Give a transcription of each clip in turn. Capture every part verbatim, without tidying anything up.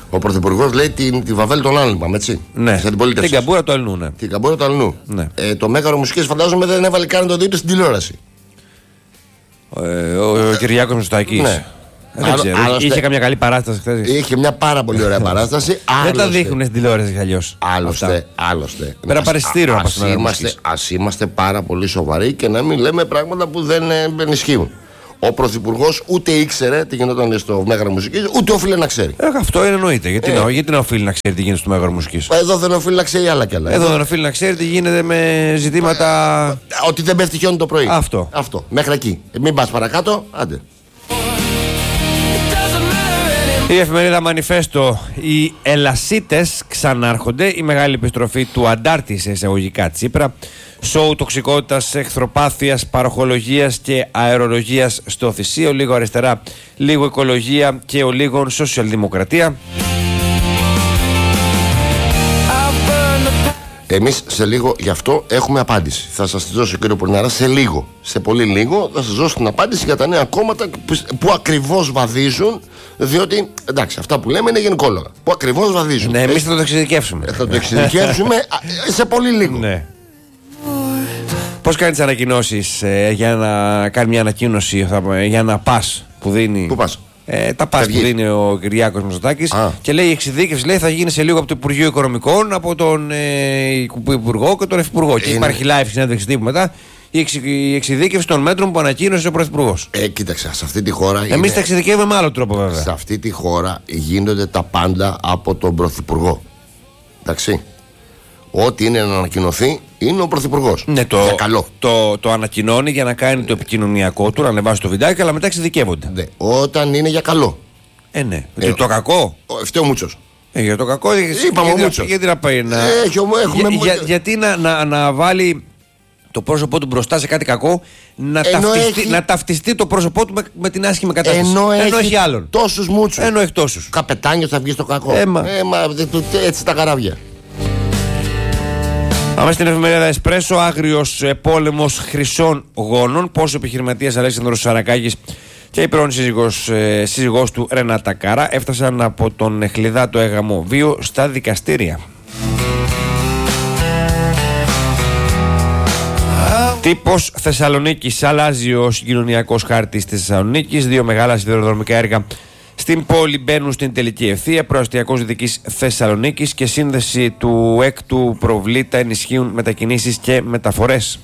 Ο Πρωθυπουργός λέει την, τη Βαβέλ των άλλων, είπαμε έτσι. Ναι. Την, την καμπούρα του Αλληνού. Ναι. Την καμπούρα του Αλληνού. Ναι. Ε, το Μέγαρο Μουσικής φαντάζομαι δεν έβαλε καν το δείτε στην τηλεόραση. Ε, ο ο, ο Κυριάκος Μητσοτάκης. Ναι. Δεν ξέρω. Άλλωστε, είχε καμιά καλή παράσταση χθες. Είχε μια πάρα πολύ ωραία παράσταση. Δεν τα δείχνουν στην τηλεόραση αλλιώς. Άλλωστε, άλλωστε. Πέρα παρεστήριο να ας, είμαστε, ας είμαστε πάρα πολύ σοβαροί και να μην λέμε πράγματα που δεν, ε, δεν ισχύουν. Ο Πρωθυπουργός ούτε ήξερε τι γινόταν στο Μέγαρο Μουσικής, ούτε οφείλει να ξέρει. Ε, αυτό εννοείται. Γιατί, ε. να, γιατί να οφείλει να ξέρει τι γίνεται στο Μέγαρο Μουσικής. Εδώ δεν οφείλει να ξέρει άλλα κι άλλα. Εδώ, Εδώ δεν οφείλει να ξέρει τι γίνεται με ζητήματα. Ε, ότι δεν πέφτει χιόνι το πρωί. Αυτό. Αυτό. Μέχρι εκεί. Ε, μην πας παρακάτω, άντε. Η εφημερίδα Μανιφέστο. Οι Ελασίτες ξανάρχονται. Η μεγάλη επιστροφή του αντάρτη σε εισαγωγικά Τσίπρα. Σοου τοξικότητας, εχθροπάθειας, παροχολογίας και αερολογίας στο Θησίο. Λίγο αριστερά, λίγο οικολογία και ο λίγον σοσιαλδημοκρατία. Εμείς σε λίγο γι' αυτό έχουμε απάντηση. Θα σας τη δώσω, κύριο Πολυναρά, σε λίγο. Σε πολύ λίγο θα σας δώσω την απάντηση για τα νέα κόμματα που, που ακριβώς βαδίζουν. Διότι, εντάξει, αυτά που λέμε είναι γενικόλογα. Που ακριβώς βαδίζουν. Ναι, εμείς θα το εξειδικεύσουμε. Θα το εξειδικεύσουμε σε πολύ λίγο. Ναι. Πώς κάνει τις ανακοινώσεις ε, για να κάνει μια ανακοίνωση θα, για ένα πας που δίνει. Πού πας? Ε, τα πας που δίνει ο Κυριάκος Μητσοτάκης και λέει η εξειδίκευση λέει, θα γίνει σε λίγο από το Υπουργείο Οικονομικών, από τον ε, Υπουργό και τον Υφυπουργό. Είναι... Και υπάρχει live συνέντευξη τύπου μετά η, εξ, η εξειδίκευση των μέτρων που ανακοίνωσε ο Πρωθυπουργός. Ε, κοίταξε, σε αυτή τη χώρα. Εμείς είναι... τα εξειδικεύουμε με άλλο τρόπο βέβαια. Σε αυτή τη χώρα γίνονται τα πάντα από τον Πρωθυπουργό. Εντάξει. Ό,τι είναι να ανακοινωθεί είναι ο Πρωθυπουργός. Ναι, το, για καλό. Το, το, το ανακοινώνει για να κάνει το επικοινωνιακό του, να ανεβάσει το βιντεάκι, αλλά μετά εξειδικεύονται. Ναι, όταν είναι για καλό. Ε, ναι. Ε, το κακό. Φταίει ο Μούτσος. Ε, για το κακό. Είπαμε ο Μούτσος. Γιατί να πάει να. Ε, έχουμε... για, για, γιατί να, να, να βάλει το πρόσωπό του μπροστά σε κάτι κακό, να, ταυτιστεί, έχει... να ταυτιστεί το πρόσωπό του με, με την άσχημη κατάσταση. Ενώ, Ενώ έχει, έχει άλλον. Τόσους Μούτσους. Ενώ έχει τόσους. Καπετάνιος θα βγει στο κακό. Έμα. Έμα, έτσι τα καράβια. Πάμε στην εφημερίδα Εσπρέσο. Άγριος πόλεμος χρυσών γόνων. Πώς ο επιχειρηματίας Αλέξανδρος Σαρακάκης και η πρώην σύζυγος, ε, σύζυγός του Ρενάτα Καρά έφτασαν από τον εχλιδάτο έγαμο βίο στα δικαστήρια. Τύπος Θεσσαλονίκης. Αλλάζει ο συγκοινωνιακός χάρτης της Θεσσαλονίκης. Δύο μεγάλα σιδηροδρομικά έργα στην πόλη μπαίνουν στην τελική ευθεία. Προαστιακός Δυτικής Θεσσαλονίκης και σύνδεση του έκτου προβλήτα ενισχύουν μετακινήσεις και μεταφορές.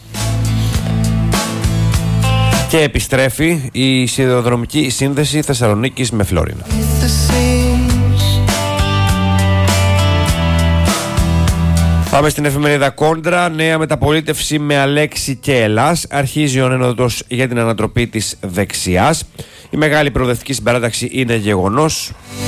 Και επιστρέφει η σιδηροδρομική σύνδεση Θεσσαλονίκης με Φλόρινα. Πάμε στην εφημερίδα Κόντρα. Νέα μεταπολίτευση με Αλέξη και Ελλάς. Αρχίζει ο ένοδος για την ανατροπή της δεξιάς. Η μεγάλη προοδευτική συμπαράταξη είναι γεγονός.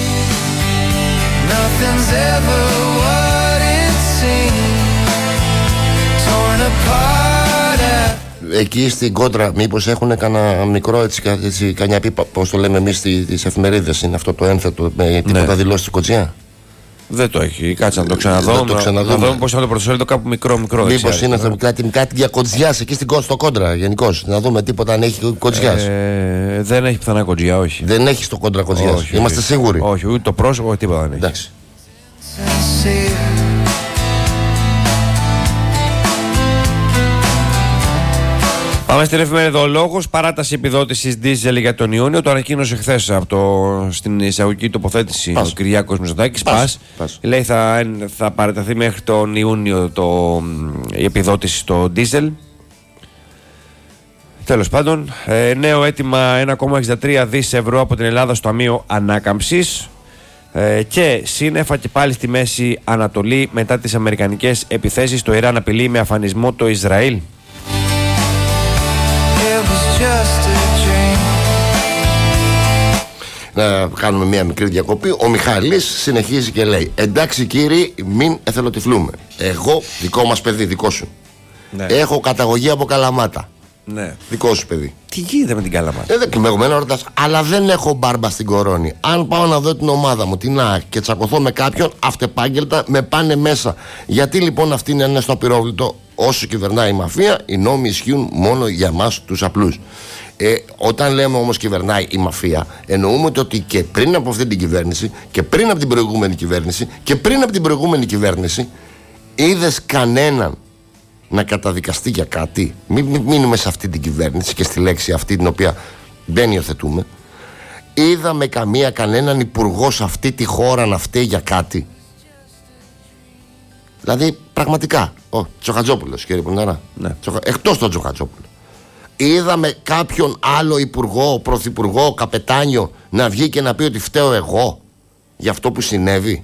Εκεί στην Κόντρα μήπως έχουν κανένα μικρό έτσι, έτσι κανιά πίπα, πώς το λέμε εμείς στις εφημερίδες, είναι αυτό το ένθετο με τίποτα ναι. δηλώσεις Κοτζιά? Δεν το έχει. Κάτσε να το ξαναδώ. Το να δούμε πώς είναι το πρωτοσέλιδο κάπου μικρό μικρό. Μήπως είναι αυτό, κάτι, κάτι για Κοτζιάς εκεί στην, στο Κόντρα γενικώς. Να δούμε τίποτα αν έχει Κοτζιάς. Ε, δεν έχει πιθανά Κοτζιά, όχι. Δεν έχει στο Κόντρα Κοτζιάς. Είμαστε όχι, σίγουροι? Όχι, ούτε το πρόσωπο, τίποτα δεν έχει. Εντάξει. Πάμε στην εφημερίδα Ο Λόγος. Παράταση επιδότησης δίζελ για τον Ιούνιο. Το ανακοίνωσε χθες από το, στην εισαγωγική τοποθέτηση Πας. ο Κυριάκος Μητσοτάκης. Πας. Πας. Πας. Λέει θα, θα παραταθεί μέχρι τον Ιούνιο το, η επιδότηση στο δίζελ. Τέλος πάντων, ε, νέο αίτημα ένα κόμμα εξήντα τρία δισεκατομμύρια ευρώ από την Ελλάδα στο Ταμείο Ανάκαμψης. Ε, και σύννεφα και πάλι στη Μέση Ανατολή μετά τις αμερικανικές επιθέσεις. Το Ιράν απειλεί με αφανισμό το Ισραήλ. Να κάνουμε μια μικρή διακοπή. Ο Μιχάλης συνεχίζει και λέει: εντάξει κύριοι, μην εθελοτυφλούμε. Εγώ, δικό μας παιδί, δικό σου. Ναι. Έχω καταγωγή από Καλαμάτα. Ναι. Δικό σου παιδί. Τι γίνεται με την Καλαμάτα? Ε, δεν με ρωτάς, αλλά δεν έχω μπάρμπα στην κορώνη. Αν πάω να δω την ομάδα μου, την ΑΕΚ, και τσακωθώ με κάποιον, αυτεπάγγελτα με πάνε μέσα. Γιατί λοιπόν αυτή είναι ένα στο απειρόβλητο? Όσο κυβερνάει η μαφία, οι νόμοι ισχύουν μόνο για εμάς τους απλούς. Ε, όταν λέμε όμως κυβερνάει η μαφία, εννοούμε το ότι και πριν από αυτή την κυβέρνηση και πριν από την προηγούμενη κυβέρνηση και πριν από την προηγούμενη κυβέρνηση είδες κανέναν να καταδικαστεί για κάτι? Μην μη, μείνουμε σε αυτή την κυβέρνηση και στη λέξη αυτή την οποία δεν υιοθετούμε. Είδαμε καμία κανέναν υπουργό σε αυτή τη χώρα να φταίει για κάτι? Δηλαδή πραγματικά ο Τσοχατζόπουλος, κύριε Πουρναρά, ναι. Εκτός τον Τσοχατζόπουλο, είδαμε κάποιον άλλο υπουργό, πρωθυπουργό, καπετάνιο να βγει και να πει ότι φταίω εγώ για αυτό που συνέβη?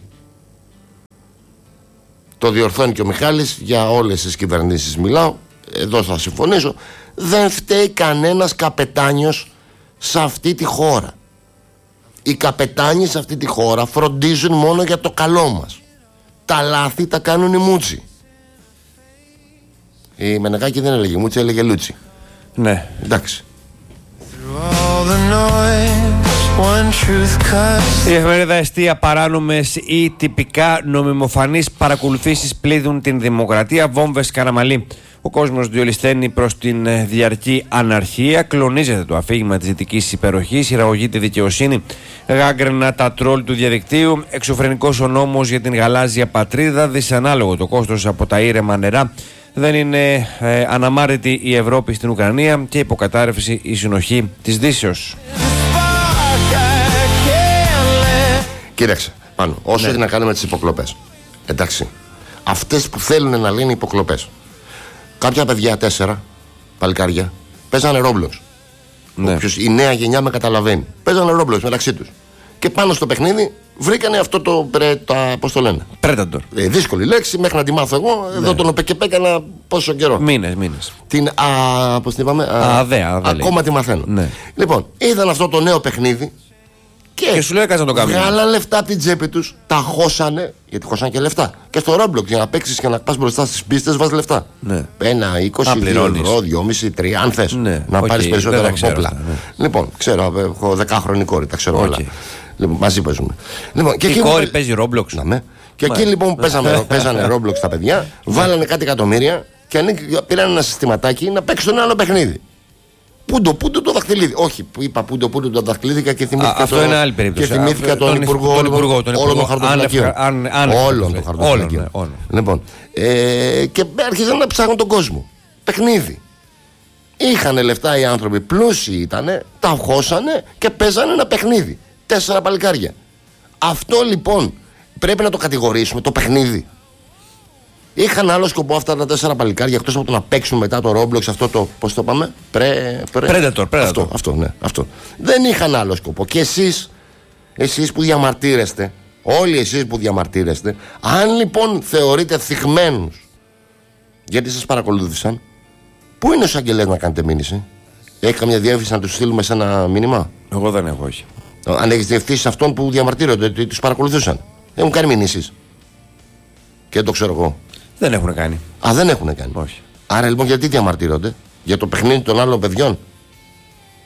Το διορθώνει και ο Μιχάλης, για όλες τις κυβερνήσεις μιλάω, εδώ θα συμφωνήσω. Δεν φταίει κανένας καπετάνιος σε αυτή τη χώρα. Οι καπετάνοι σε αυτή τη χώρα φροντίζουν μόνο για το καλό μας. Τα λάθη τα κάνουν οι Μούτσι. Η Μενεγάκη δεν έλεγε Μούτσι, έλεγε Λούτσι. Ναι. Εντάξει. Η εφημερίδα Εστία, παράνομες ή τυπικά νομιμοφανείς παρακολουθήσεις πλήττουν την δημοκρατία, βόμβες Καραμαλή. Ο κόσμος διολυσθένει προς την διαρκή αναρχία, κλονίζεται το αφήγημα της δυτικής υπεροχής, χειραγωγεί τη δικαιοσύνη, γάγκρενα τα τρόλ του διαδικτύου, εξωφρενικός ο νόμος για την γαλάζια πατρίδα, δυσανάλογο το κόστος από τα ήρεμα νερά, δεν είναι ε, αναμάρτητη η Ευρώπη στην Ουκρανία και υποκατάρρευση η συνοχή της Δύσεως. Κοίταξε, πάνω, όσο έχει ναι. να κάνει με τις υποκλοπές. Εντάξει, αυτές που θέλουν να λένε υποκλοπές. Κάποια παιδιά, τέσσερα παλικάρια, παίζανε Roblox. Ναι. Όποιος, η νέα γενιά με καταλαβαίνει. Παίζανε Roblox μεταξύ τους. Και πάνω στο παιχνίδι βρήκανε αυτό το. Πρε, τα, πώς το λένε. Predator. Ε, δύσκολη λέξη, μέχρι να τη μάθω εγώ. Ναι. Εδώ τον ΟΠΕΚΕΠ έκανα πόσο καιρό. Μήνες, μήνες. Την. Α, πώς την είπαμε. Α, αδέ, αδέ, ακόμα λέει. Τη μαθαίνω. Ναι. Λοιπόν, είδαν αυτό το νέο παιχνίδι. Και, και σου λέει να το κάνουν. Βγάλαν λεφτά από την τσέπη τους, τα χώσανε, γιατί χώσανε και λεφτά. Και στο Roblox για να παίξεις και να πας μπροστά στις πίστες βάζει λεφτά. Ναι. Ένα, είκοσι, δύο ευρώ, δυόμισι, τρία, αν θες. Ναι. Να okay. πάρεις περισσότερα από όπλα. Ναι. Λοιπόν, ξέρω, έχω δεκάχρονη κόρη, τα ξέρω okay. όλα. Λοιπόν, μαζί παίζουμε. Λοιπόν, και η εκεί κόρη που... παίζει Roblox. Να, με. Και εκεί λοιπόν παίζαμε, παίζανε Roblox τα παιδιά, βάλανε κάτι εκατομμύρια και πήραν ένα συστηματάκι να παίξουν ένα άλλο παιχνίδι. Πούντο, πούντο το δαχτυλίδι. Όχι, είπα πούντο, πούντο το δαχτυλίδι και θυμήθηκα. Α, αυτό το... είναι άλλη περίπτωση. Και θυμήθηκα τον, τον Υπουργό όλων των χαρτοφυλακίων. Όλων των χαρτοφυλακίων. Λοιπόν, ε, και άρχισαν να ψάχνουν τον κόσμο. Παιχνίδι. Είχανε λεφτά οι άνθρωποι, πλούσιοι ήτανε, τα χώσανε και παίζανε ένα παιχνίδι. Τέσσερα παλικάρια. Αυτό λοιπόν πρέπει να το κατηγορήσουμε, το παιχνίδι. Είχαν άλλο σκοπό αυτά τα τέσσερα παλικάρια, εκτός από το να παίξουν μετά το Roblox, αυτό το, πώς το πάμε, πρε, πρε, Predator, Predator. Αυτό, αυτό, ναι, αυτό. Δεν είχαν άλλο σκοπό. Και εσείς, εσείς που διαμαρτύρεστε, όλοι εσείς που διαμαρτύρεστε, αν λοιπόν θεωρείτε θυγμένους γιατί σας παρακολούθησαν, πού είναι ο εισαγγελέας να κάνετε μήνυση? Έχει καμιά διεύθυνση να τους στείλουμε σε ένα μήνυμα? Εγώ δεν έχω, όχι. Αν έχεις διευθύνσει αυτόν που διαμαρτύρονται ότι τους παρακολουθούσαν, έχουν κάνει μηνύσεις? Και δεν το ξέρω εγώ. Δεν έχουν κάνει. Α, δεν έχουν κάνει. Όχι. Άρα λοιπόν γιατί διαμαρτύρονται? Για το παιχνίδι των άλλων παιδιών?